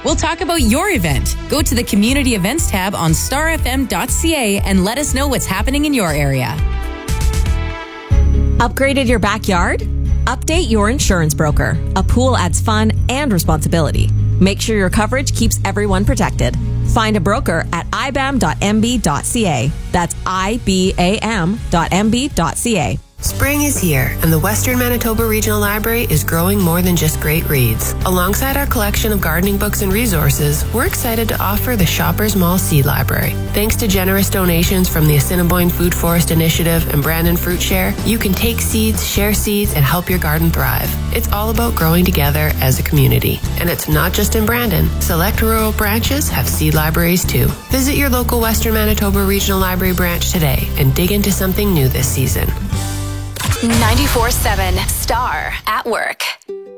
We'll talk about your event. Go to the Community Events tab on starfm.ca and let us know what's happening in your area. Upgraded your backyard? Update your insurance broker. A pool adds fun and responsibility. Make sure your coverage keeps everyone protected. Find a broker at ibam.mb.ca. That's ibam.mb.ca. Spring is here, and the Western Manitoba Regional Library is growing more than just great reads. Alongside our collection of gardening books and resources, we're excited to offer the Shoppers Mall Seed Library. Thanks to generous donations from the Assiniboine Food Forest Initiative and Brandon Fruit Share, you can take seeds, share seeds, and help your garden thrive. It's all about growing together as a community. And it's not just in Brandon. Select rural branches have seed libraries too. Visit your local Western Manitoba Regional Library branch today and dig into something new this season. 94.7 Star at Work.